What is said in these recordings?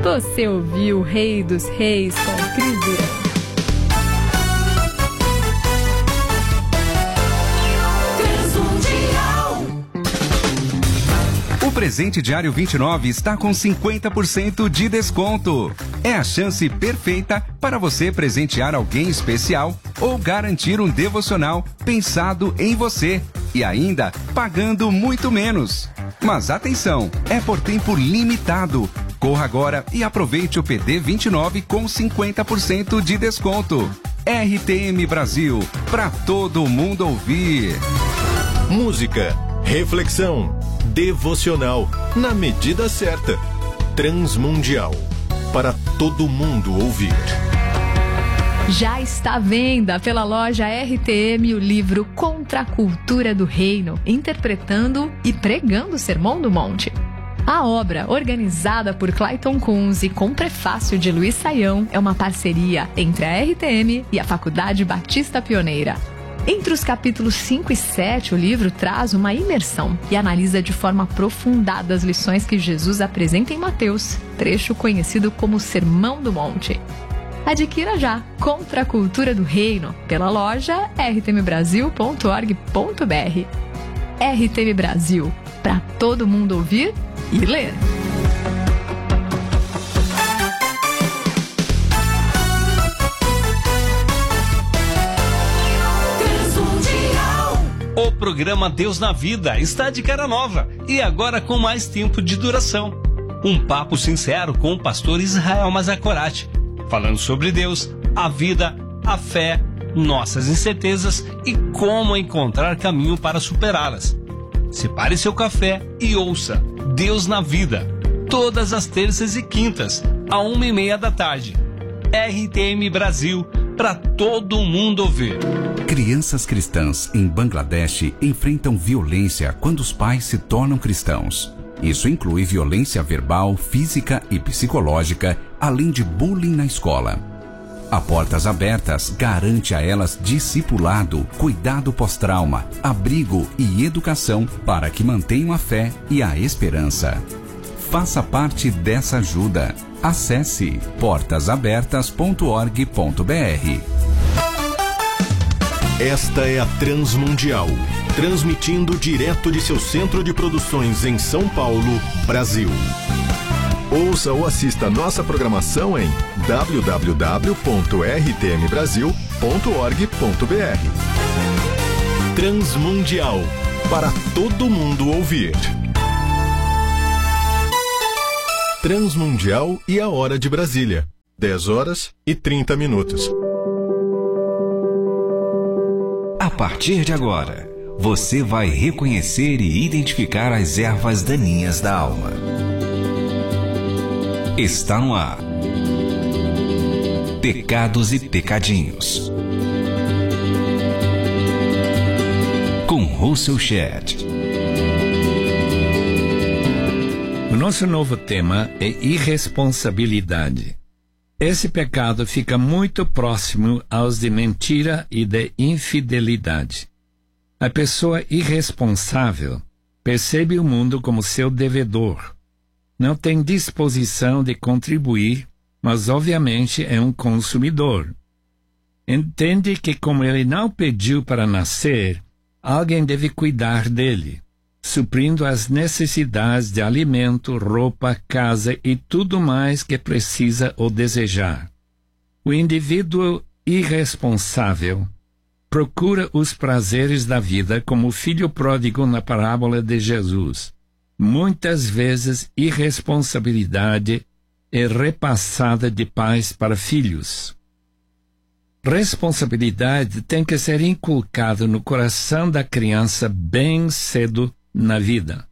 Você ouviu o Rei dos Reis com Cris Durante. O presente Diário 29 está com 50% de desconto. É a chance perfeita para você presentear alguém especial ou garantir um devocional pensado em você e ainda pagando muito menos. Mas atenção, é por tempo limitado. Corra agora e aproveite o PD 29 com 50% de desconto. RTM Brasil, para todo mundo ouvir. Música, reflexão, devocional, na medida certa. Transmundial, para todo mundo ouvir. Já está à venda pela loja RTM o livro Contra a Cultura do Reino, interpretando e pregando o Sermão do Monte. A obra, organizada por Clayton Kunz e com prefácio de Luiz Saião, é uma parceria entre a RTM e a Faculdade Batista Pioneira. Entre os capítulos 5 e 7, o livro traz uma imersão e analisa de forma aprofundada as lições que Jesus apresenta em Mateus, trecho conhecido como Sermão do Monte. Adquira já Contra a Cultura do Reino pela loja rtmbrasil.org.br. RTM Brasil, para todo mundo ouvir e ler. O programa Deus na Vida está de cara nova e agora com mais tempo de duração. Um papo sincero com o pastor Israel Mazakorati, falando sobre Deus, a vida, a fé, nossas incertezas e como encontrar caminho para superá-las. Separe seu café e ouça Deus na Vida, todas as terças e quintas, à 1:30 da tarde. RTM Brasil, para todo mundo ouvir. Crianças cristãs em Bangladesh enfrentam violência quando os pais se tornam cristãos. Isso inclui violência verbal, física e psicológica, além de bullying na escola. A Portas Abertas garante a elas discipulado, cuidado pós-trauma, abrigo e educação para que mantenham a fé e a esperança. Faça parte dessa ajuda. Acesse portasabertas.org.br. Esta é a Transmundial, transmitindo direto de seu centro de produções em São Paulo, Brasil. Ouça ou assista nossa programação em www.rtmbrasil.org.br. Transmundial, para todo mundo ouvir. Transmundial e a hora de Brasília, 10h30. A partir de agora, você vai reconhecer e identificar as ervas daninhas da alma. Está no ar. Pecados e Pecadinhos. Com Russell Shedd. O nosso novo tema é irresponsabilidade. Esse pecado fica muito próximo aos de mentira e de infidelidade. A pessoa irresponsável percebe o mundo como seu devedor. Não tem disposição de contribuir, mas obviamente é um consumidor. Entende que como ele não pediu para nascer, alguém deve cuidar dele, suprindo as necessidades de alimento, roupa, casa e tudo mais que precisa ou desejar. O indivíduo irresponsável procura os prazeres da vida como o filho pródigo na parábola de Jesus. Muitas vezes, irresponsabilidade é repassada de pais para filhos. Responsabilidade tem que ser inculcada no coração da criança bem cedo na vida.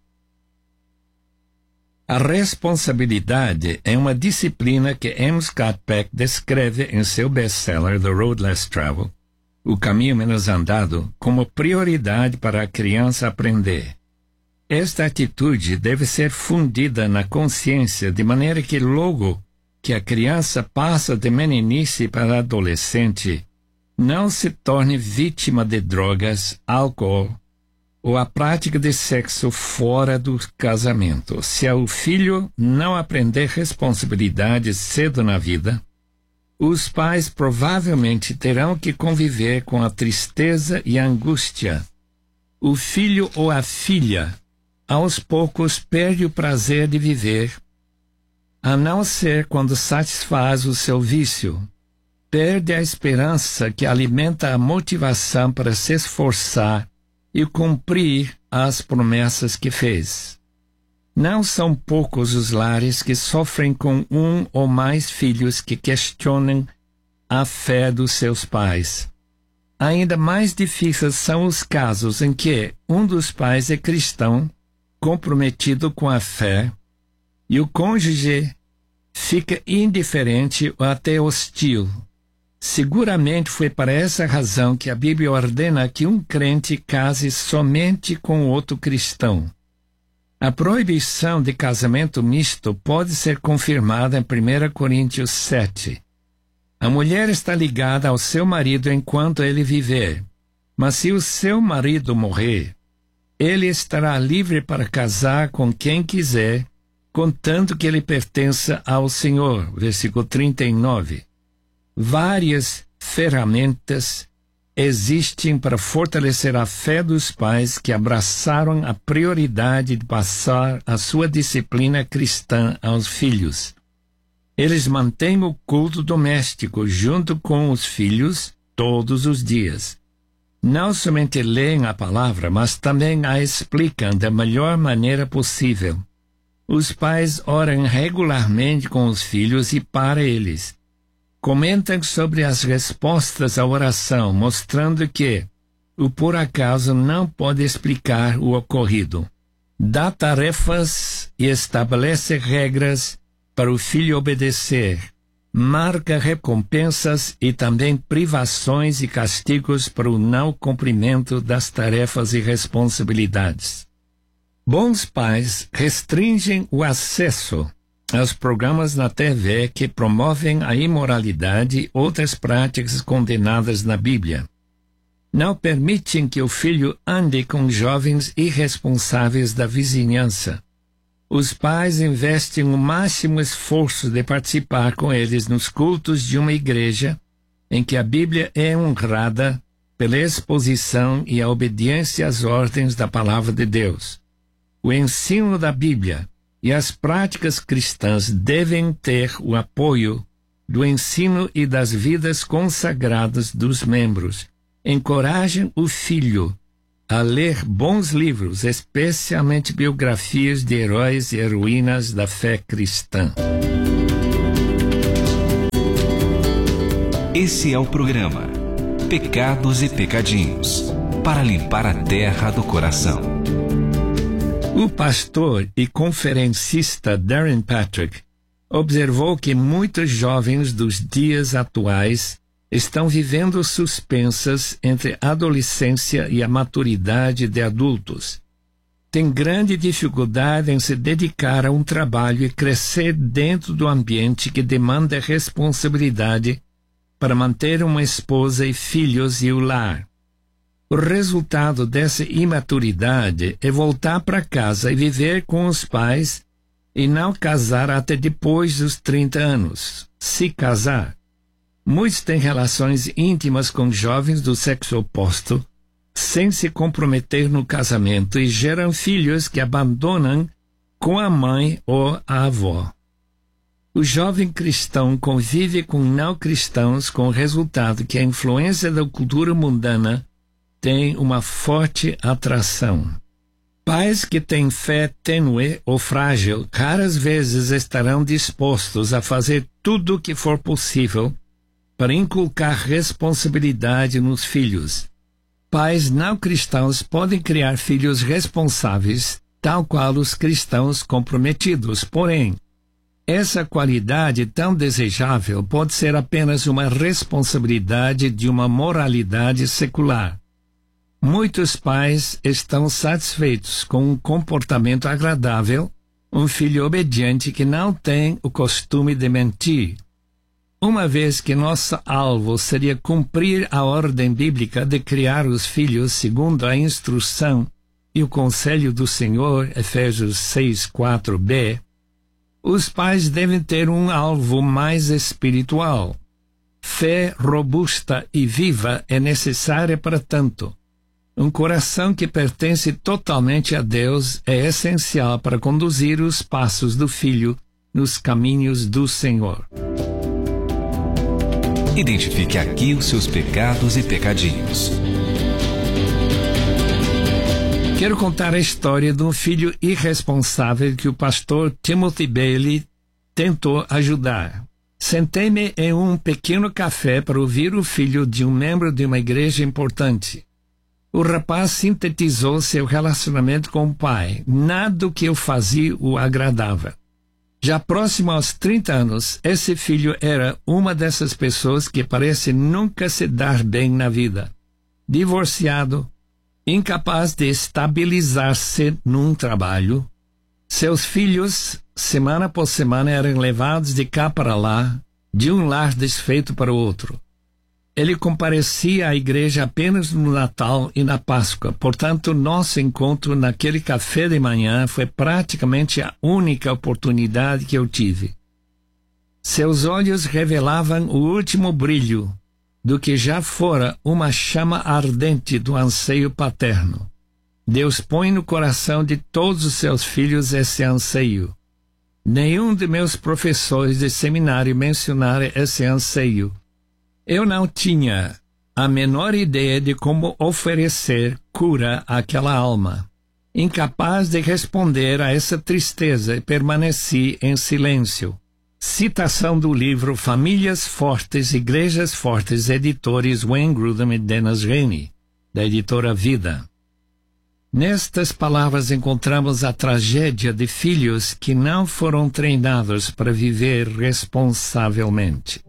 A responsabilidade é uma disciplina que M. Scott Peck descreve em seu best-seller The Road Less Traveled, O Caminho Menos Andado, como prioridade para a criança aprender. Esta atitude deve ser fundida na consciência de maneira que logo que a criança passa de meninice para adolescente, não se torne vítima de drogas, álcool, ou a prática de sexo fora do casamento. Se o filho não aprender responsabilidades cedo na vida, os pais provavelmente terão que conviver com a tristeza e a angústia. O filho ou a filha, aos poucos, perde o prazer de viver, a não ser quando satisfaz o seu vício. Perde a esperança que alimenta a motivação para se esforçar e cumprir as promessas que fez. Não são poucos os lares que sofrem com um ou mais filhos que questionam a fé dos seus pais. Ainda mais difíceis são os casos em que um dos pais é cristão, comprometido com a fé, e o cônjuge fica indiferente ou até hostil. Seguramente foi para essa razão que a Bíblia ordena que um crente case somente com outro cristão. A proibição de casamento misto pode ser confirmada em 1 Coríntios 7. A mulher está ligada ao seu marido enquanto ele viver, mas se o seu marido morrer, ele estará livre para casar com quem quiser, contanto que ele pertença ao Senhor. Versículo 39. Várias ferramentas existem para fortalecer a fé dos pais que abraçaram a prioridade de passar a sua disciplina cristã aos filhos. Eles mantêm o culto doméstico junto com os filhos todos os dias. Não somente leem a palavra, mas também a explicam da melhor maneira possível. Os pais oram regularmente com os filhos e para eles. Comentam sobre as respostas à oração, mostrando que o por acaso não pode explicar o ocorrido. Dá tarefas e estabelece regras para o filho obedecer. Marca recompensas e também privações e castigos para o não cumprimento das tarefas e responsabilidades. Bons pais restringem o acesso aos programas na TV que promovem a imoralidade e outras práticas condenadas na Bíblia. Não permitem que o filho ande com jovens irresponsáveis da vizinhança. Os pais investem o máximo esforço de participar com eles nos cultos de uma igreja em que a Bíblia é honrada pela exposição e a obediência às ordens da Palavra de Deus. O ensino da Bíblia e as práticas cristãs devem ter o apoio do ensino e das vidas consagradas dos membros. Encorajem o filho a ler bons livros, especialmente biografias de heróis e heroínas da fé cristã. Esse é o programa Pecados e Pecadinhos, para limpar a terra do coração. O pastor e conferencista Darren Patrick observou que muitos jovens dos dias atuais estão vivendo suspensas entre a adolescência e a maturidade de adultos. Têm grande dificuldade em se dedicar a um trabalho e crescer dentro do ambiente que demanda responsabilidade para manter uma esposa e filhos e o lar. O resultado dessa imaturidade é voltar para casa e viver com os pais e não casar até depois dos 30 anos, se casar. Muitos têm relações íntimas com jovens do sexo oposto, sem se comprometer no casamento e geram filhos que abandonam com a mãe ou a avó. O jovem cristão convive com não cristãos com o resultado que a influência da cultura mundana tem uma forte atração. Pais que têm fé tênue ou frágil raras vezes estarão dispostos a fazer tudo o que for possível para inculcar responsabilidade nos filhos. Pais não cristãos podem criar filhos responsáveis, tal qual os cristãos comprometidos. Porém, essa qualidade tão desejável pode ser apenas uma responsabilidade de uma moralidade secular. Muitos pais estão satisfeitos com um comportamento agradável, um filho obediente que não tem o costume de mentir. Uma vez que nosso alvo seria cumprir a ordem bíblica de criar os filhos segundo a instrução e o conselho do Senhor, Efésios 6:4b, os pais devem ter um alvo mais espiritual. Fé robusta e viva é necessária para tanto. Um coração que pertence totalmente a Deus é essencial para conduzir os passos do filho nos caminhos do Senhor. Identifique aqui os seus pecados e pecadinhos. Quero contar a história de um filho irresponsável que o pastor Timothy Bailey tentou ajudar. Sentei-me em um pequeno café para ouvir o filho de um membro de uma igreja importante. O rapaz sintetizou seu relacionamento com o pai. Nada do que eu fazia o agradava. Já próximo aos 30 anos, esse filho era uma dessas pessoas que parece nunca se dar bem na vida. Divorciado, incapaz de estabilizar-se num trabalho, seus filhos, semana por semana, eram levados de cá para lá, de um lar desfeito para o outro. Ele comparecia à igreja apenas no Natal e na Páscoa, portanto, nosso encontro naquele café de manhã foi praticamente a única oportunidade que eu tive. Seus olhos revelavam o último brilho do que já fora uma chama ardente do anseio paterno. Deus põe no coração de todos os seus filhos esse anseio. Nenhum de meus professores de seminário mencionara esse anseio. Eu não tinha a menor ideia de como oferecer cura àquela alma. Incapaz de responder a essa tristeza, permaneci em silêncio. Citação do livro Famílias Fortes, Igrejas Fortes, editores Wayne Grudem e Dennis Rennie, da editora Vida. Nestas palavras encontramos a tragédia de filhos que não foram treinados para viver responsavelmente.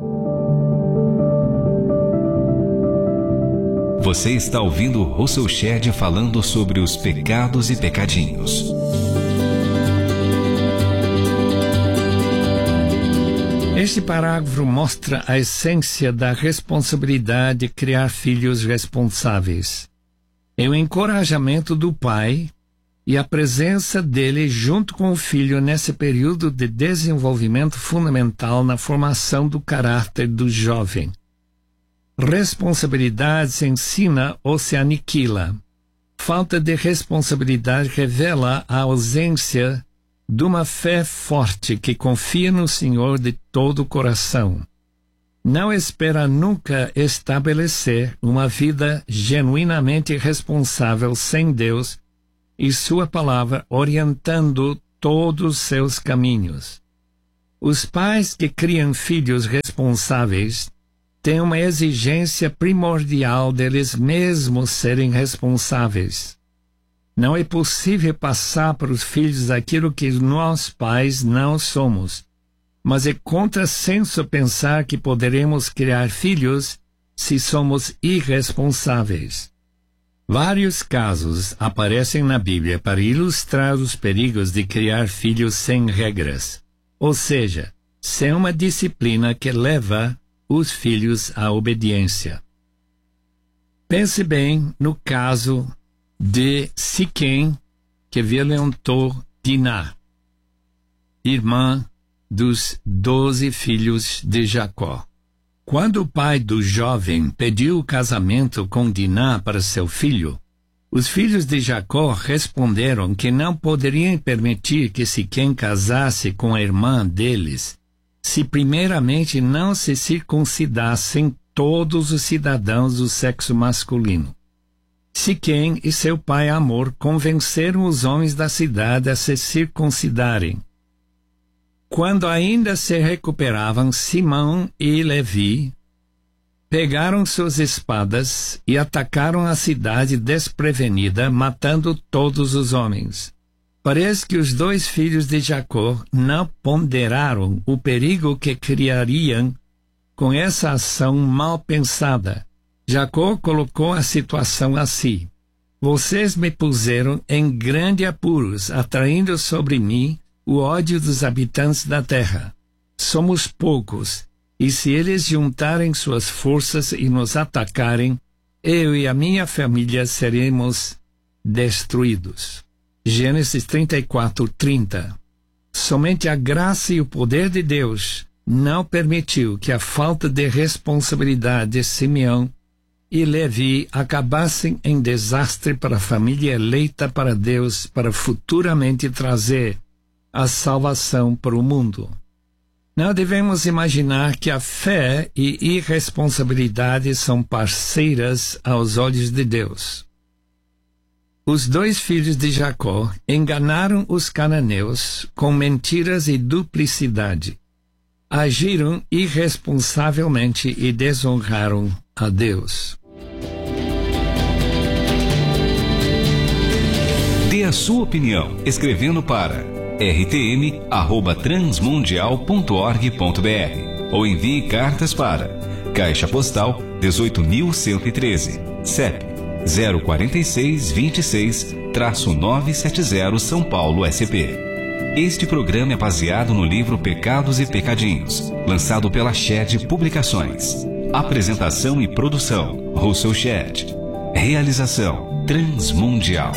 Você está ouvindo Russell Shedd falando sobre os pecados e pecadinhos. Este parágrafo mostra a essência da responsabilidade de criar filhos responsáveis. É o encorajamento do pai e a presença dele junto com o filho nesse período de desenvolvimento fundamental na formação do caráter do jovem. Responsabilidade se ensina ou se aniquila. Falta de responsabilidade revela a ausência de uma fé forte que confia no Senhor de todo o coração. Não espera nunca estabelecer uma vida genuinamente responsável sem Deus e sua palavra orientando todos os seus caminhos. Os pais que criam filhos responsáveis têm uma exigência primordial deles mesmos serem responsáveis. Não é possível passar para os filhos aquilo que nós pais não somos, mas é contrassenso pensar que poderemos criar filhos se somos irresponsáveis. Vários casos aparecem na Bíblia para ilustrar os perigos de criar filhos sem regras, ou seja, sem uma disciplina que leva os filhos à obediência. Pense bem no caso de Siquém, que violentou Diná, irmã dos 12 filhos de Jacó. Quando o pai do jovem pediu o casamento com Diná para seu filho, os filhos de Jacó responderam que não poderiam permitir que Siquém casasse com a irmã deles, se primeiramente não se circuncidassem todos os cidadãos do sexo masculino. Siquém e seu pai Amor convenceram os homens da cidade a se circuncidarem. Quando ainda se recuperavam, Simão e Levi pegaram suas espadas e atacaram a cidade desprevenida, matando todos os homens. Parece que os dois filhos de Jacó não ponderaram o perigo que criariam com essa ação mal pensada. Jacó colocou a situação assim: vocês me puseram em grande apuros, atraindo sobre mim o ódio dos habitantes da terra. Somos poucos, e se eles juntarem suas forças e nos atacarem, eu e a minha família seremos destruídos. Gênesis 34:30. Somente a graça e o poder de Deus não permitiu que a falta de responsabilidade de Simeão e Levi acabassem em desastre para a família eleita para Deus, para futuramente trazer a salvação para o mundo. Não devemos imaginar que a fé e irresponsabilidade são parceiras aos olhos de Deus. Os 2 filhos de Jacó enganaram os cananeus com mentiras e duplicidade. Agiram irresponsavelmente e desonraram a Deus. Dê a sua opinião escrevendo para rtm@transmundial.org.br ou envie cartas para Caixa Postal 18.113, CEP 04626-970 São Paulo, SP. Este programa é baseado no livro Pecados e Pecadinhos, lançado pela Shed Publicações. Apresentação e produção, Russell Shed. Realização, Transmundial.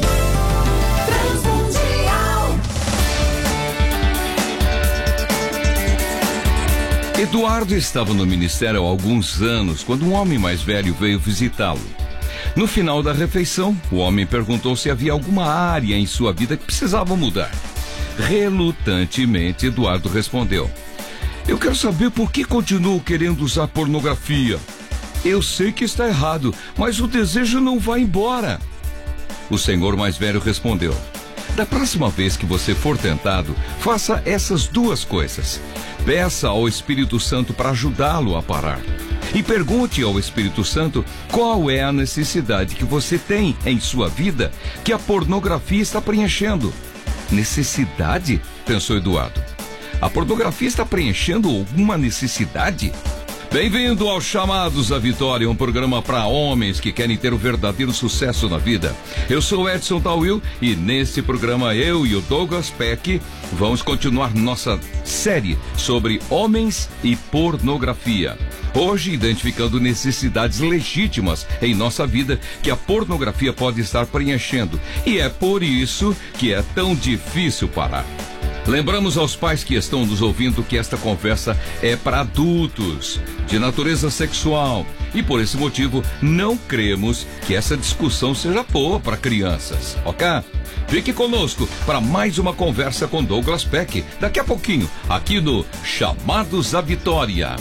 Eduardo estava no ministério há alguns anos quando um homem mais velho veio visitá-lo. No final da refeição, o homem perguntou se havia alguma área em sua vida que precisava mudar. Relutantemente, Eduardo respondeu: "Eu quero saber por que continuo querendo usar pornografia. Eu sei que está errado, mas o desejo não vai embora." O senhor mais velho respondeu: "Da próxima vez que você for tentado, faça essas 2 coisas. Peça ao Espírito Santo para ajudá-lo a parar. E pergunte ao Espírito Santo qual é a necessidade que você tem em sua vida que a pornografia está preenchendo." "Necessidade?" pensou Eduardo. "A pornografia está preenchendo alguma necessidade?" Bem-vindo ao Chamados à Vitória, um programa para homens que querem ter o verdadeiro sucesso na vida. Eu sou Edson Tawil e nesse programa eu e o Douglas Peck vamos continuar nossa série sobre homens e pornografia. Hoje, identificando necessidades legítimas em nossa vida que a pornografia pode estar preenchendo. E é por isso que é tão difícil parar. Lembramos aos pais que estão nos ouvindo que esta conversa é para adultos, de natureza sexual, e por esse motivo não cremos que essa discussão seja boa para crianças, ok? Fique conosco para mais uma conversa com Douglas Peck, daqui a pouquinho, aqui no Chamados à Vitória.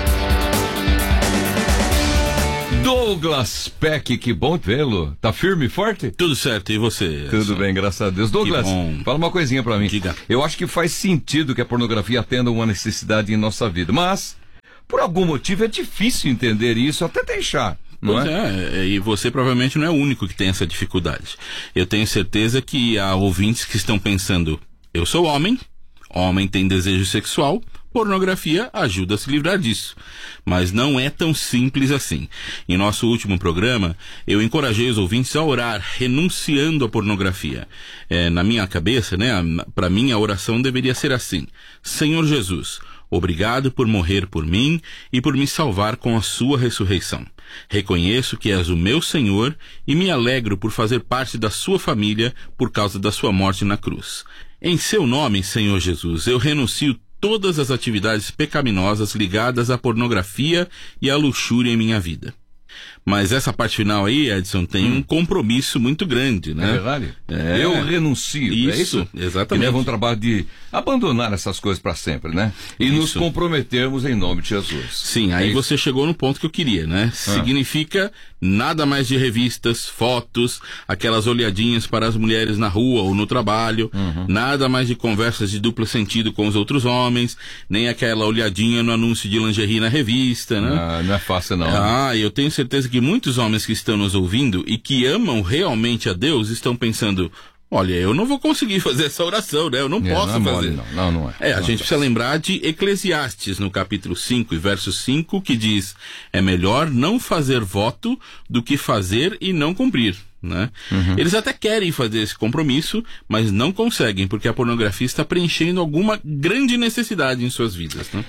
Douglas Peck, que bom vê-lo. Tá firme e forte? Tudo certo, e você? Tudo bem, graças a Deus. Douglas, fala uma coisinha pra mim. Diga. Eu acho que faz sentido que a pornografia atenda uma necessidade em nossa vida, mas por algum motivo é difícil entender isso, até deixar. Não é? E você provavelmente não é o único que tem essa dificuldade. Eu tenho certeza que há ouvintes que estão pensando: eu sou homem tem desejo sexual, pornografia ajuda a se livrar disso. Mas não é tão simples assim. Em nosso último programa, eu encorajei os ouvintes a orar, renunciando à pornografia. Na minha cabeça, para mim a oração deveria ser assim: Senhor Jesus, obrigado por morrer por mim e por me salvar com a sua ressurreição. Reconheço que és o meu Senhor e me alegro por fazer parte da sua família por causa da sua morte na cruz. Em seu nome, Senhor Jesus, eu renuncio todas as atividades pecaminosas ligadas à pornografia e à luxúria em minha vida. Mas essa parte final aí, Edson, tem um compromisso muito grande, né? É verdade? Eu renuncio. Isso, exatamente. Que leva um trabalho de abandonar essas coisas para sempre, né? E nos comprometermos em nome de Jesus. Sim, aí você chegou no ponto que eu queria, né? Significa nada mais de revistas, fotos, aquelas olhadinhas para as mulheres na rua ou no trabalho, nada mais de conversas de duplo sentido com os outros homens, nem aquela olhadinha no anúncio de lingerie na revista, né? Não é fácil não. Eu tenho certeza que muitos homens que estão nos ouvindo e que amam realmente a Deus estão pensando: olha, eu não vou conseguir fazer essa oração, né? Eu não posso fazer. Mole, não é. A gente precisa lembrar de Eclesiastes, no capítulo 5 e verso 5, que diz: é melhor não fazer voto do que fazer e não cumprir. né? Eles até querem fazer esse compromisso, mas não conseguem, porque a pornografia está preenchendo alguma grande necessidade em suas vidas, né?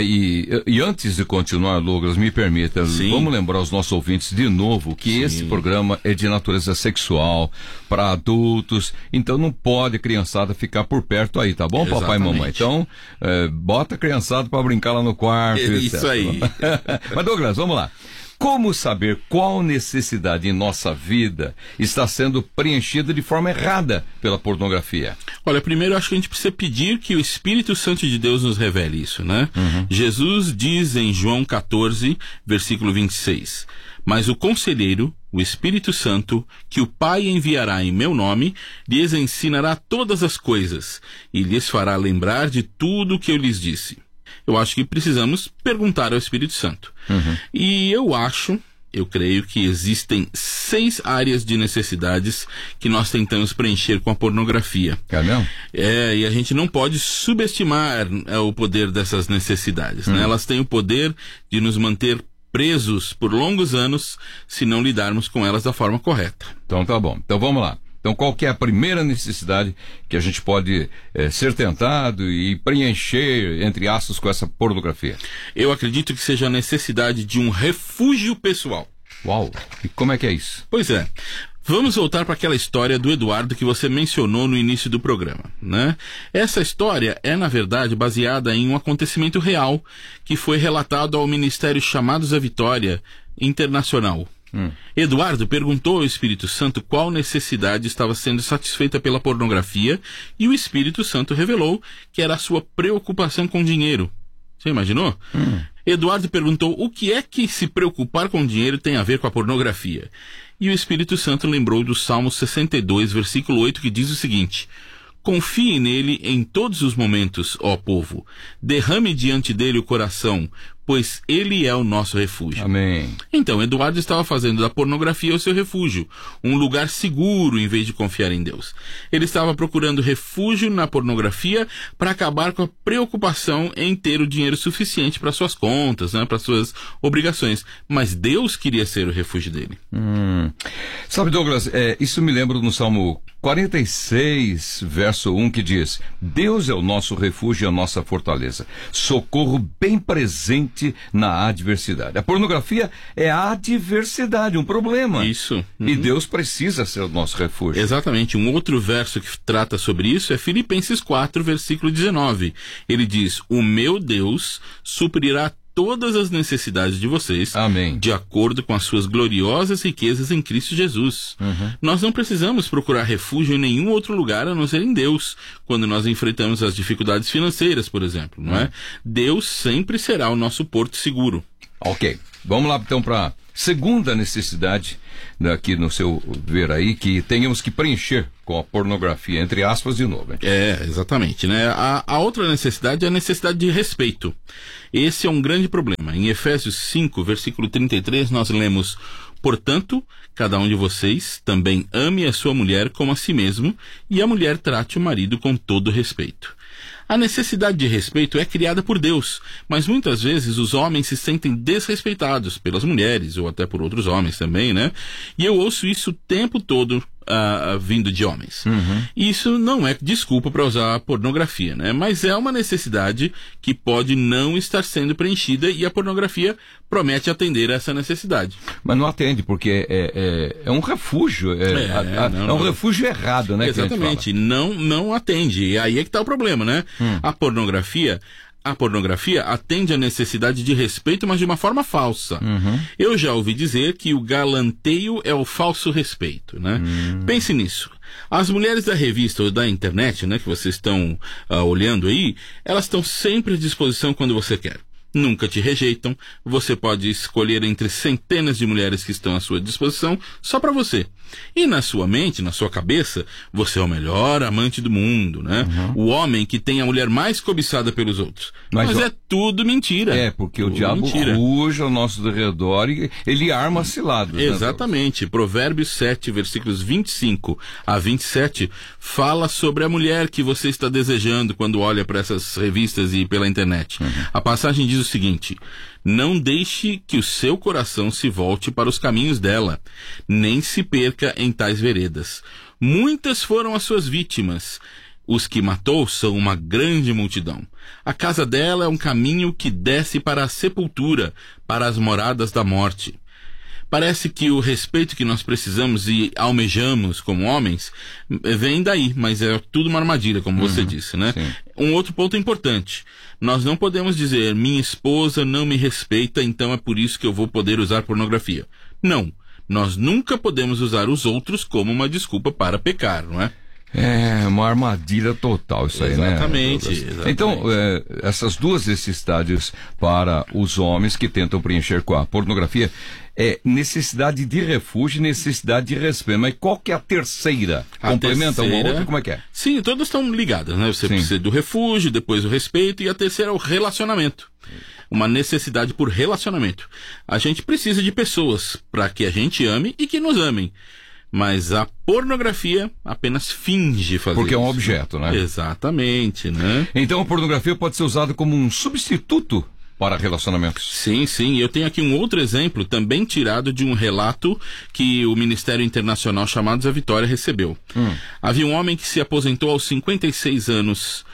E antes de continuar, Douglas, me permita, vamos lembrar aos nossos ouvintes de novo que esse programa é de natureza sexual, para adultos, então não pode a criançada ficar por perto aí, tá bom, Exatamente. Papai e mamãe? Então, bota a criançada para brincar lá no quarto, Isso etc. aí. Mas, Douglas, vamos lá. Como saber qual necessidade em nossa vida está sendo preenchida de forma errada pela pornografia? Olha, primeiro eu acho que a gente precisa pedir que o Espírito Santo de Deus nos revele isso, né? Jesus diz em João 14, versículo 26, mas o conselheiro, o Espírito Santo, que o Pai enviará em meu nome, lhes ensinará todas as coisas e lhes fará lembrar de tudo o que eu lhes disse. Eu acho que precisamos perguntar ao Espírito Santo. E eu creio que existem 6 áreas de necessidades que nós tentamos preencher com a pornografia. É mesmo? E a gente não pode subestimar o poder dessas necessidades, né? Elas têm o poder de nos manter presos por longos anos se não lidarmos com elas da forma correta. Então tá bom. Então vamos lá. Então, qual que é a primeira necessidade que a gente pode ser tentado e preencher, entre aspas, com essa pornografia? Eu acredito que seja a necessidade de um refúgio pessoal. Uau! E como é que é isso? Pois é. Vamos voltar para aquela história do Eduardo que você mencionou no início do programa, né? Essa história é, na verdade, baseada em um acontecimento real que foi relatado ao Ministério Chamados à Vitória Internacional. Eduardo perguntou ao Espírito Santo qual necessidade estava sendo satisfeita pela pornografia e o Espírito Santo revelou que era a sua preocupação com dinheiro. Você imaginou? Eduardo perguntou o que é que se preocupar com dinheiro tem a ver com a pornografia. E o Espírito Santo lembrou do Salmo 62, versículo 8, que diz o seguinte: confie nele em todos os momentos, ó povo. Derrame diante dele o coração, pois ele é o nosso refúgio. Amém. Então, Eduardo estava fazendo da pornografia o seu refúgio, um lugar seguro em vez de confiar em Deus. Ele estava procurando refúgio na pornografia para acabar com a preocupação em ter o dinheiro suficiente para suas contas, né, para suas obrigações. Mas Deus queria ser o refúgio dele. Sabe, Douglas, isso me lembra no Salmo 46, verso 1, que diz: Deus é o nosso refúgio e a nossa fortaleza, socorro bem presente na adversidade. A pornografia é a adversidade, um problema. Isso. E Deus precisa ser o nosso refúgio. Exatamente. Um outro verso que trata sobre isso é Filipenses 4, versículo 19. Ele diz: o meu Deus suprirá todas as necessidades de vocês, Amém, de acordo com as suas gloriosas riquezas em Cristo Jesus. Nós não precisamos procurar refúgio em nenhum outro lugar a não ser em Deus, quando nós enfrentamos as dificuldades financeiras, por exemplo, não é? Deus sempre será o nosso porto seguro. Ok, vamos lá então para a segunda necessidade, aqui no seu ver aí, que tenhamos que preencher com a pornografia, entre aspas, de novo. Hein? Exatamente, né? A outra necessidade é a necessidade de respeito. Esse é um grande problema. Em Efésios 5, versículo 33, nós lemos: portanto, cada um de vocês também ame a sua mulher como a si mesmo, e a mulher trate o marido com todo respeito. A necessidade de respeito é criada por Deus, mas muitas vezes os homens se sentem desrespeitados pelas mulheres, ou até por outros homens também, né? E eu ouço isso o tempo todo vindo de homens. Isso não é desculpa para usar pornografia, né? Mas é uma necessidade que pode não estar sendo preenchida, e a pornografia promete atender a essa necessidade. Mas não atende, porque é um refúgio, é um refúgio errado, né? Exatamente, não atende, e aí é que está o problema, né? A pornografia atende à necessidade de respeito, mas de uma forma falsa. Eu já ouvi dizer que o galanteio é o falso respeito, né? Pense nisso. As mulheres da revista ou da internet, né, que vocês estão olhando aí, elas estão sempre à disposição quando você quer. Nunca te rejeitam. Você pode escolher entre centenas de mulheres que estão à sua disposição só para você. E na sua mente, na sua cabeça, você é o melhor amante do mundo, né? O homem que tem a mulher mais cobiçada pelos outros. Mas é tudo mentira. Porque tudo o diabo ruge ao nosso redor e ele arma cilados. Exatamente. Né? Provérbios 7, versículos 25 a 27, fala sobre a mulher que você está desejando quando olha para essas revistas e pela internet. A passagem diz o seguinte: não deixe que o seu coração se volte para os caminhos dela, nem se perca perca em tais veredas. Muitas foram as suas vítimas. Os que matou são uma grande multidão. A casa dela é um caminho que desce para a sepultura, para as moradas da morte. Parece que o respeito que nós precisamos e almejamos como homens vem daí, mas é tudo uma armadilha, como você disse, né? Sim. Um outro ponto importante. Nós não podemos dizer, minha esposa não me respeita, então é por isso que eu vou poder usar pornografia. Não. Nós nunca podemos usar os outros como uma desculpa para pecar, não é? É uma armadilha total isso aí, né? Exatamente. Então, essas duas necessidades para os homens que tentam preencher com a pornografia é necessidade de refúgio e necessidade de respeito. Mas qual que é a terceira? Complementa uma outra? Como é que é? Sim, todas estão ligadas, né? Você precisa do refúgio, depois o respeito, e a terceira é o relacionamento. Uma necessidade por relacionamento. A gente precisa de pessoas para que a gente ame e que nos amem. Mas a pornografia apenas finge fazer Porque isso. é um objeto, né? Exatamente, né? Então a pornografia pode ser usada como um substituto para relacionamentos. Sim, sim. Eu tenho aqui um outro exemplo, também tirado de um relato que o Ministério Internacional Chamados à Vitória recebeu. Havia um homem que se aposentou aos 56 anos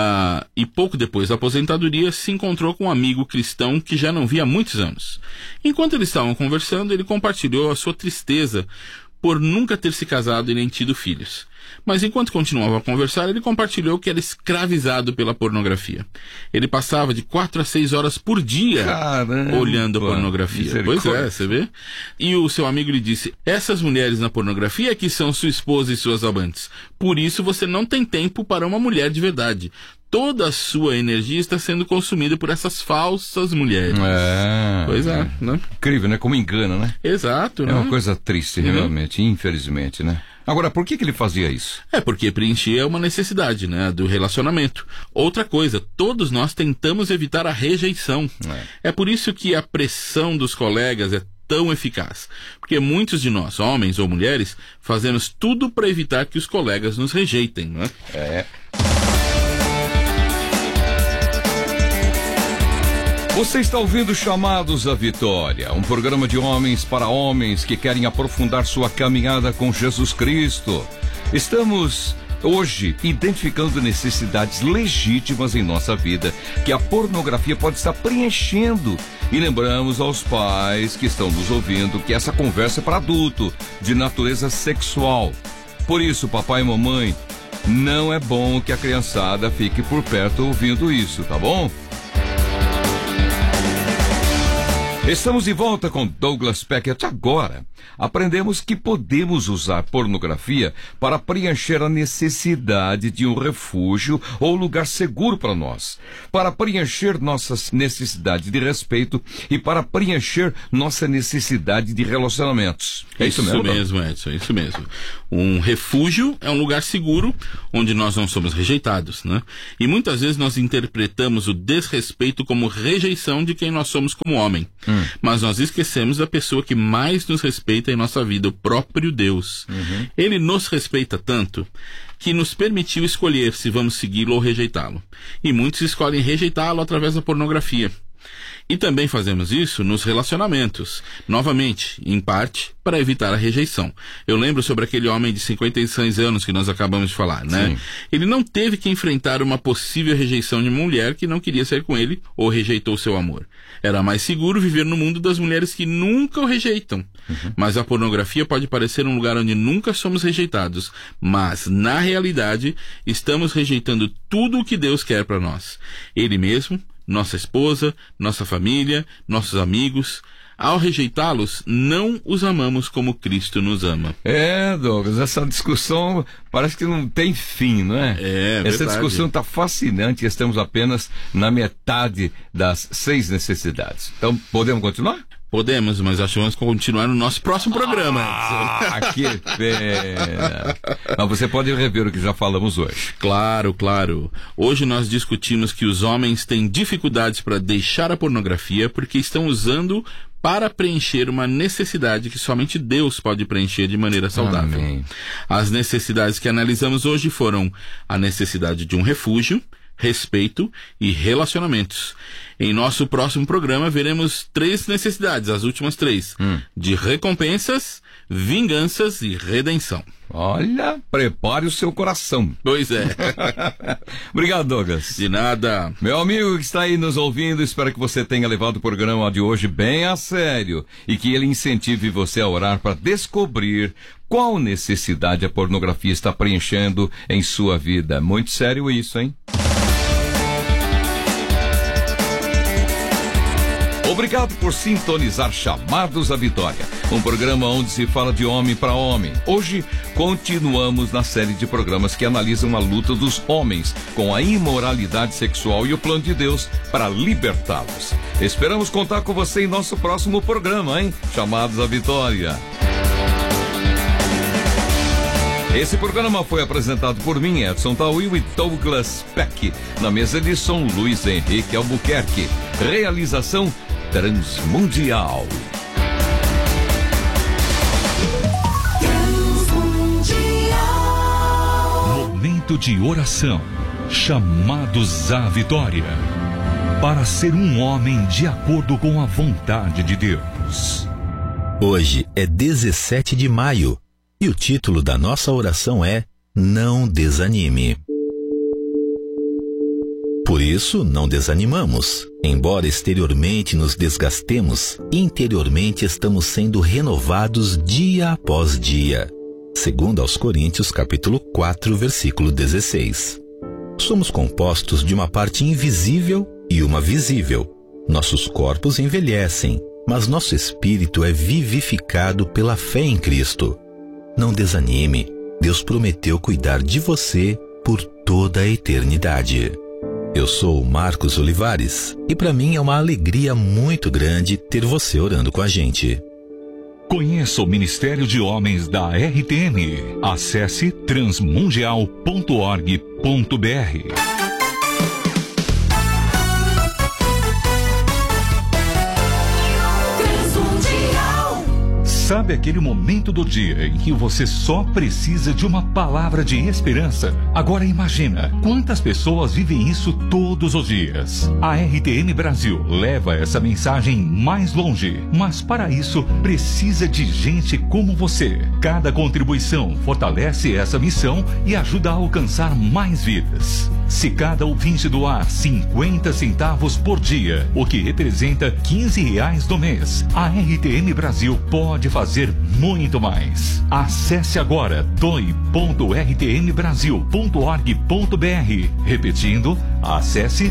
e pouco depois da aposentadoria se encontrou com um amigo cristão que já não via há muitos anos. Enquanto eles estavam conversando, ele compartilhou a sua tristeza por nunca ter se casado e nem tido filhos. Mas enquanto continuava a conversar, ele compartilhou que era escravizado pela pornografia. Ele passava de 4 a 6 horas por dia olhando a pornografia. Pois é, você vê? E o seu amigo lhe disse, essas mulheres na pornografia que são sua esposa e suas amantes. Por isso você não tem tempo para uma mulher de verdade. Toda a sua energia está sendo consumida por essas falsas mulheres. Pois é, né? Incrível, né? Como engana, né? Exato, né? É uma coisa triste, realmente, infelizmente, né? Agora, por que ele fazia isso? É porque preenchia uma necessidade, né? Do relacionamento. Outra coisa, todos nós tentamos evitar a rejeição. É por isso que a pressão dos colegas é tão eficaz. Porque muitos de nós, homens ou mulheres, fazemos tudo para evitar que os colegas nos rejeitem, né? Você está ouvindo Chamados à Vitória, um programa de homens para homens que querem aprofundar sua caminhada com Jesus Cristo. Estamos hoje identificando necessidades legítimas em nossa vida que a pornografia pode estar preenchendo. E lembramos aos pais que estão nos ouvindo que essa conversa é para adulto, de natureza sexual. Por isso, papai e mamãe, não é bom que a criançada fique por perto ouvindo isso, tá bom? Estamos de volta com Douglas Peckett. Agora, aprendemos que podemos usar pornografia para preencher a necessidade de um refúgio ou lugar seguro para nós, para preencher nossa necessidade de respeito e para preencher nossa necessidade de relacionamentos. É isso mesmo? Isso mesmo, Edson, isso mesmo. Um refúgio é um lugar seguro onde nós não somos rejeitados, né? E muitas vezes nós interpretamos o desrespeito como rejeição de quem nós somos como homem. Mas nós esquecemos da pessoa que mais nos respeita em nossa vida, o próprio Deus. Ele nos respeita tanto que nos permitiu escolher se vamos segui-lo ou rejeitá-lo. E muitos escolhem rejeitá-lo através da pornografia. E também fazemos isso nos relacionamentos, novamente, em parte, para evitar a rejeição. Eu lembro sobre aquele homem de 56 anos que nós acabamos de falar, né? Sim. Ele não teve que enfrentar uma possível rejeição de uma mulher que não queria sair com ele ou rejeitou seu amor. Era mais seguro viver no mundo das mulheres que nunca o rejeitam. Mas a pornografia pode parecer um lugar onde nunca somos rejeitados, mas, na realidade, estamos rejeitando tudo o que Deus quer para nós. Ele mesmo, nossa esposa, nossa família, nossos amigos. Ao rejeitá-los, não os amamos como Cristo nos ama. Douglas, essa discussão parece que não tem fim, não é? Essa verdade. discussão está fascinante e estamos apenas na metade das 6 necessidades. Então, podemos continuar? Podemos, mas acho que vamos continuar no nosso próximo programa. Que pena! Mas você pode rever o que já falamos hoje. Claro, claro. Hoje nós discutimos que os homens têm dificuldades para deixar a pornografia porque estão usando para preencher uma necessidade que somente Deus pode preencher de maneira saudável. Amém. As necessidades que analisamos hoje foram a necessidade de um refúgio, respeito e relacionamentos. Em nosso próximo programa veremos 3 necessidades, as últimas 3, de recompensas, vinganças e redenção. Olha, prepare o seu coração. Pois é. Obrigado, Douglas. De nada. Meu amigo que está aí nos ouvindo, espero que você tenha levado o programa de hoje bem a sério e que ele incentive você a orar para descobrir qual necessidade a pornografia está preenchendo em sua vida. Muito sério isso, hein? Obrigado por sintonizar Chamados à Vitória, um programa onde se fala de homem para homem. Hoje, continuamos na série de programas que analisam a luta dos homens com a imoralidade sexual e o plano de Deus para libertá-los. Esperamos contar com você em nosso próximo programa, hein? Chamados à Vitória. Esse programa foi apresentado por mim, Edson Tawil e Douglas Peck. Na mesa de som, Luiz Henrique Albuquerque. Realização Transmundial. Momento de oração. Chamados à vitória. Para ser um homem de acordo com a vontade de Deus. Hoje é 17 de maio e o título da nossa oração é Não Desanime. Por isso, não desanimamos. Embora exteriormente nos desgastemos, interiormente estamos sendo renovados dia após dia. Segundo aos Coríntios, capítulo 4, versículo 16. Somos compostos de uma parte invisível e uma visível. Nossos corpos envelhecem, mas nosso espírito é vivificado pela fé em Cristo. Não desanime. Deus prometeu cuidar de você por toda a eternidade. Eu sou o Marcos Olivares e para mim é uma alegria muito grande ter você orando com a gente. Conheça o Ministério de Homens da RTM. Acesse transmundial.org.br. Sabe aquele momento do dia em que você só precisa de uma palavra de esperança? Agora imagina, quantas pessoas vivem isso todos os dias? A RTM Brasil leva essa mensagem mais longe, mas para isso precisa de gente como você. Cada contribuição fortalece essa missão e ajuda a alcançar mais vidas. Se cada ouvinte doar 50 centavos por dia, o que representa R$15 no mês, a RTM Brasil pode fazer muito mais. Acesse agora doe.rtmbrasil.org.br. Repetindo, acesse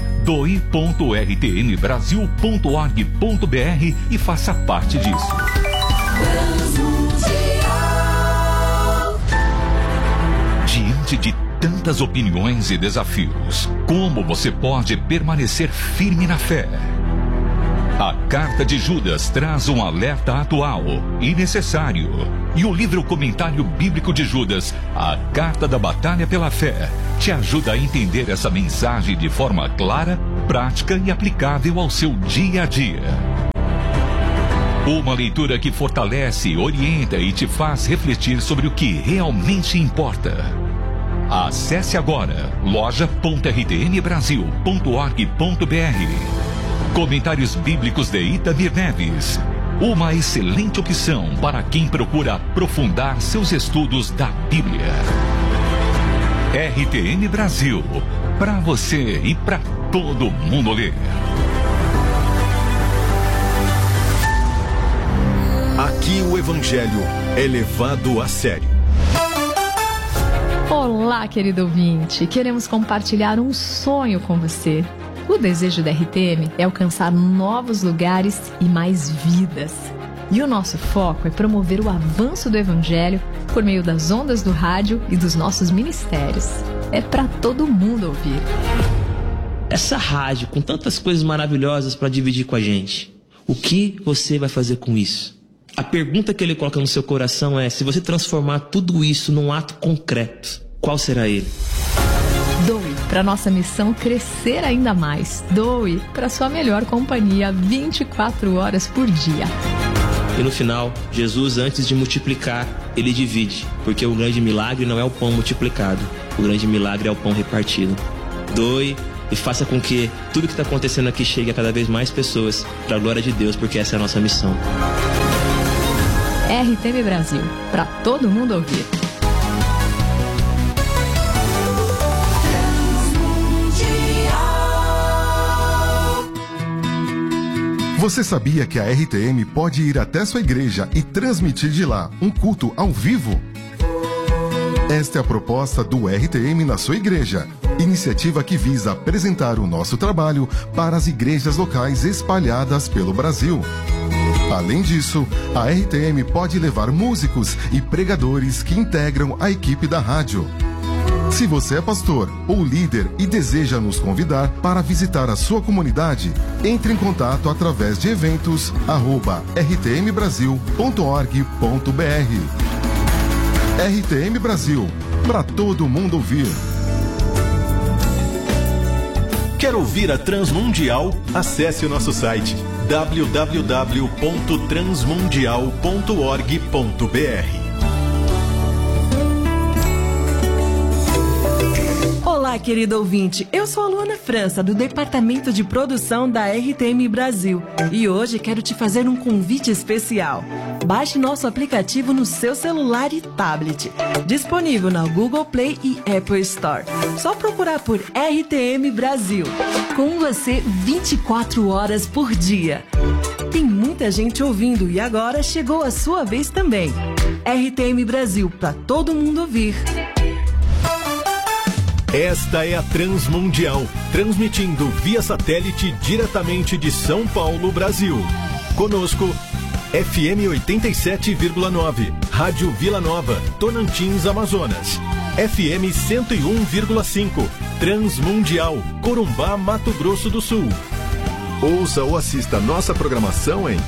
doe.rtmbrasil.org.br e faça parte disso. Diante de tantas opiniões e desafios, como você pode permanecer firme na fé? A Carta de Judas traz um alerta atual e necessário. E o livro Comentário Bíblico de Judas, a Carta da Batalha pela Fé, te ajuda a entender essa mensagem de forma clara, prática e aplicável ao seu dia a dia. Uma leitura que fortalece, orienta e te faz refletir sobre o que realmente importa. Acesse agora loja.rtmbrasil.org.br. Comentários Bíblicos de Itamir Neves. Uma excelente opção para quem procura aprofundar seus estudos da Bíblia. RTM Brasil. Para você e para todo mundo ler. Aqui o Evangelho é levado a sério. Olá, querido ouvinte. Queremos compartilhar um sonho com você. O desejo da RTM é alcançar novos lugares e mais vidas. E o nosso foco é promover o avanço do Evangelho por meio das ondas do rádio e dos nossos ministérios. É para todo mundo ouvir. Essa rádio com tantas coisas maravilhosas para dividir com a gente, o que você vai fazer com isso? A pergunta que ele coloca no seu coração é: se você transformar tudo isso num ato concreto, qual será ele? Doe para nossa missão crescer ainda mais. Doe para sua melhor companhia 24 horas por dia. E no final, Jesus, antes de multiplicar, ele divide, porque o grande milagre não é o pão multiplicado, o grande milagre é o pão repartido. Doe e faça com que tudo que está acontecendo aqui chegue a cada vez mais pessoas, para a glória de Deus, porque essa é a nossa missão. RTM Brasil, para todo mundo ouvir. Você sabia que a RTM pode ir até sua igreja e transmitir de lá um culto ao vivo? Esta é a proposta do RTM na sua igreja, iniciativa que visa apresentar o nosso trabalho para as igrejas locais espalhadas pelo Brasil. Além disso, a RTM pode levar músicos e pregadores que integram a equipe da rádio. Se você é pastor ou líder e deseja nos convidar para visitar a sua comunidade, entre em contato através de eventos@rtmbrasil.org.br. RTM Brasil, para todo mundo ouvir. Quer ouvir a Transmundial? Acesse o nosso site www.transmundial.org.br. Olá, querido ouvinte. Eu sou a Luana França, do Departamento de Produção da RTM Brasil. E hoje quero te fazer um convite especial. Baixe nosso aplicativo no seu celular e tablet. Disponível na Google Play e Apple Store. Só procurar por RTM Brasil. Com você 24 horas por dia. Tem muita gente ouvindo e agora chegou a sua vez também. RTM Brasil, para todo mundo ouvir. Esta é a Transmundial, transmitindo via satélite diretamente de São Paulo, Brasil. Conosco, FM 87,9, Rádio Vila Nova, Tocantins, Amazonas. FM 101,5, Transmundial, Corumbá, Mato Grosso do Sul. Ouça ou assista nossa programação em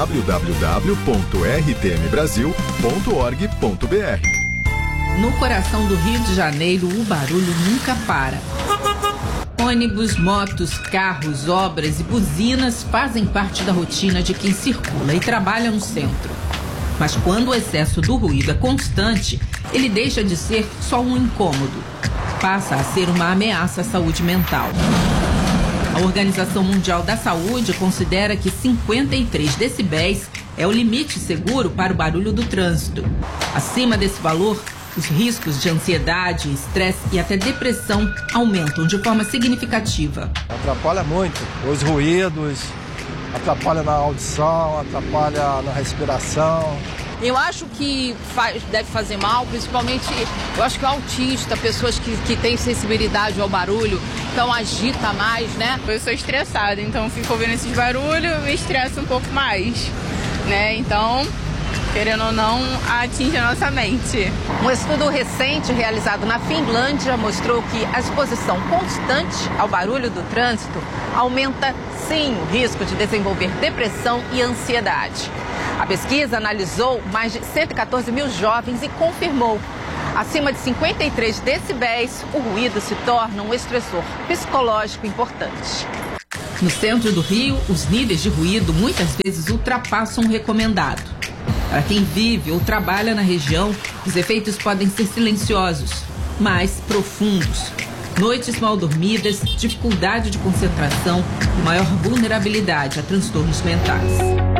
www.rtmbrasil.org.br. No coração do Rio de Janeiro, o barulho nunca para. Ônibus, motos, carros, obras e buzinas fazem parte da rotina de quem circula e trabalha no centro. Mas quando o excesso do ruído é constante, ele deixa de ser só um incômodo. Passa a ser uma ameaça à saúde mental. A Organização Mundial da Saúde considera que 53 decibéis é o limite seguro para o barulho do trânsito. Acima desse valor, os riscos de ansiedade, estresse e até depressão aumentam de forma significativa. Atrapalha muito os ruídos, atrapalha na audição, atrapalha na respiração. Eu acho que deve fazer mal, principalmente, eu acho que o autista, pessoas que têm sensibilidade ao barulho, então agita mais, né? Eu sou estressada, então fico ouvindo esses barulhos, me estressa um pouco mais, né? Então, querendo ou não, atinge a nossa mente. Um estudo recente realizado na Finlândia mostrou que a exposição constante ao barulho do trânsito aumenta, sim, o risco de desenvolver depressão e ansiedade. A pesquisa analisou mais de 114 mil jovens e confirmou: acima de 53 decibéis, o ruído se torna um estressor psicológico importante. No centro do Rio, os níveis de ruído muitas vezes ultrapassam o recomendado. Para quem vive ou trabalha na região, os efeitos podem ser silenciosos, mas profundos. Noites mal dormidas, dificuldade de concentração e maior vulnerabilidade a transtornos mentais.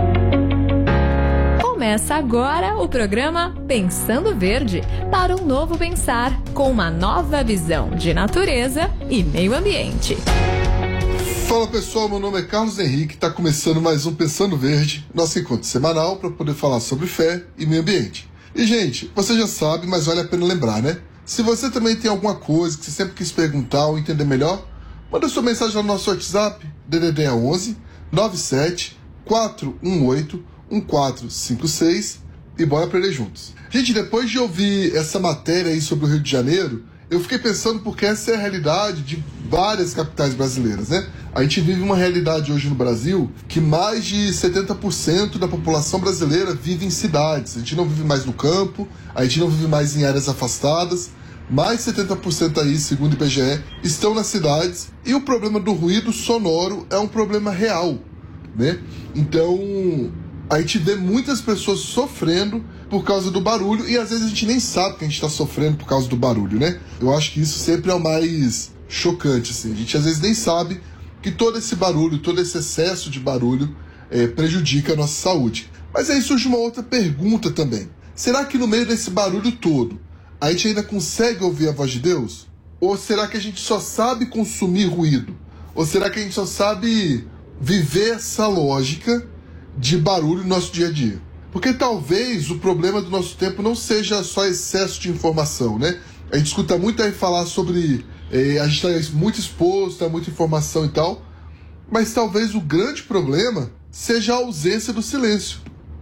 Começa agora o programa Pensando Verde, para um novo pensar, com uma nova visão de natureza e meio ambiente. Fala pessoal, meu nome é Carlos Henrique, está começando mais um Pensando Verde, nosso encontro semanal para poder falar sobre fé e meio ambiente. E gente, você já sabe, mas vale a pena lembrar, né? Se você também tem alguma coisa que você sempre quis perguntar ou entender melhor, manda sua mensagem no nosso WhatsApp, DDD 11 97 418 1456 e bora aprender juntos. Gente, depois de ouvir essa matéria aí sobre o Rio de Janeiro, eu fiquei pensando porque essa é a realidade de várias capitais brasileiras, né? A gente vive uma realidade hoje no Brasil que mais de 70% da população brasileira vive em cidades. A gente não vive mais no campo, a gente não vive mais em áreas afastadas. Mais 70% aí, segundo o IBGE, estão nas cidades. E o problema do ruído sonoro é um problema real, né? Então, a gente vê muitas pessoas sofrendo por causa do barulho e às vezes a gente nem sabe que a gente está sofrendo por causa do barulho, né? Eu acho que isso sempre é o mais chocante, assim. A gente às vezes nem sabe que todo esse barulho, todo esse excesso de barulho prejudica a nossa saúde. Mas aí surge uma outra pergunta também. Será que no meio desse barulho todo, a gente ainda consegue ouvir a voz de Deus? Ou será que a gente só sabe consumir ruído? Ou será que a gente só sabe viver essa lógica de barulho no nosso dia a dia? Porque talvez o problema do nosso tempo não seja só excesso de informação, né? A gente escuta muito aí falar sobre... a gente está muito exposto a muita informação e tal, mas talvez o grande problema seja a ausência do silêncio.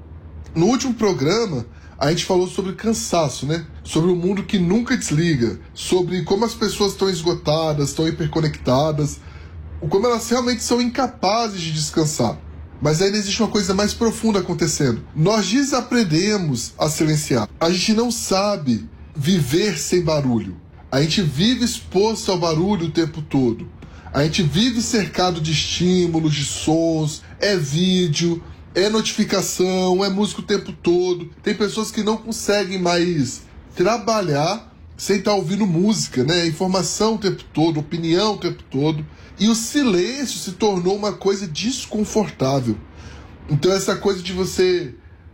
No último programa, a gente falou sobre cansaço, né? Sobre o mundo que nunca desliga, sobre como as pessoas estão esgotadas, estão hiperconectadas, como elas realmente são incapazes de descansar. Mas ainda existe uma coisa mais profunda acontecendo. Nós desaprendemos a silenciar. A gente não sabe viver sem barulho. A gente vive exposto ao barulho o tempo todo. A gente vive cercado de estímulos, de sons, é vídeo, é notificação, é música o tempo todo. Tem pessoas que não conseguem mais trabalhar sem estar ouvindo música, né? Informação o tempo todo, opinião o tempo todo. E o silêncio se tornou uma coisa desconfortável. Então essa coisa de você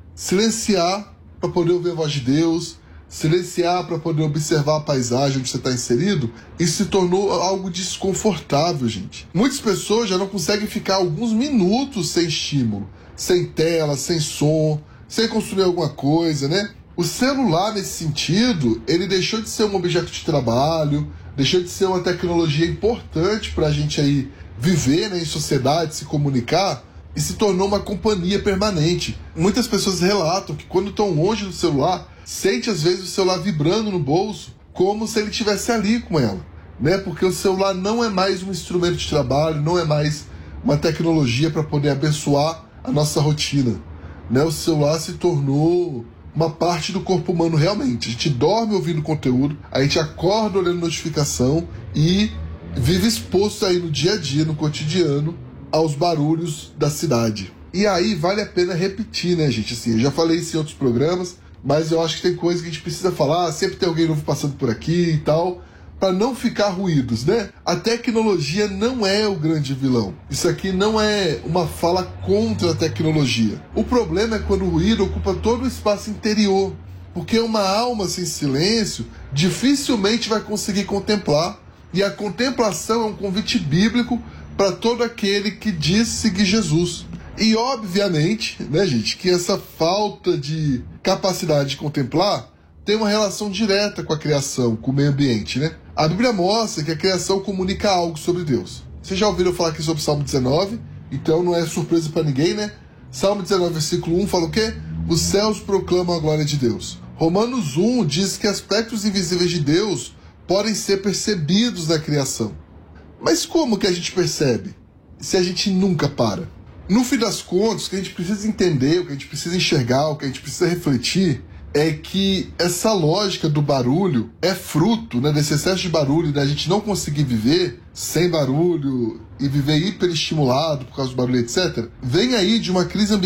silenciar para poder ouvir a voz de Deus, silenciar para poder observar a paisagem onde você está inserido, isso se tornou algo desconfortável, gente. Muitas pessoas já não conseguem ficar alguns minutos sem estímulo, sem tela, sem som, sem consumir alguma coisa, né? O celular, nesse sentido, ele deixou de ser um objeto de trabalho, deixou de ser uma tecnologia importante para a gente aí viver, né, em sociedade, se comunicar, e se tornou uma companhia permanente. Muitas pessoas relatam que quando estão longe do celular, sente às vezes o celular vibrando no bolso, como se ele estivesse ali com ela, né? Porque o celular não é mais um instrumento de trabalho, não é mais uma tecnologia para poder abençoar a nossa rotina, né? O celular se tornou uma parte do corpo humano realmente. A gente dorme ouvindo conteúdo, a gente acorda olhando notificação e vive exposto aí no dia a dia, no cotidiano, aos barulhos da cidade. E aí vale a pena repetir, né, gente? Assim, eu já falei isso em outros programas, mas eu acho que tem coisa que a gente precisa falar, sempre tem alguém novo passando por aqui e tal, para não ficar ruídos, né? A tecnologia não é o grande vilão. Isso aqui não é uma fala contra a tecnologia. O problema é quando o ruído ocupa todo o espaço interior, porque uma alma sem silêncio dificilmente vai conseguir contemplar, e a contemplação é um convite bíblico para todo aquele que diz seguir Jesus. E obviamente, né, gente, que essa falta de capacidade de contemplar tem uma relação direta com a criação, com o meio ambiente, né? A Bíblia mostra que a criação comunica algo sobre Deus. Vocês já ouviram falar aqui sobre o Salmo 19? Então não é surpresa para ninguém, né? Salmo 19, versículo 1 fala o quê? Os céus proclamam a glória de Deus. Romanos 1 diz que aspectos invisíveis de Deus podem ser percebidos na criação. Mas como que a gente percebe se a gente nunca para? No fim das contas, o que a gente precisa entender, o que a gente precisa enxergar, o que a gente precisa refletir é que essa lógica do barulho é fruto, né, desse excesso de barulho, da gente não conseguir viver sem barulho e viver hiperestimulado por causa do barulho, etc. Vem aí de uma crise ambiental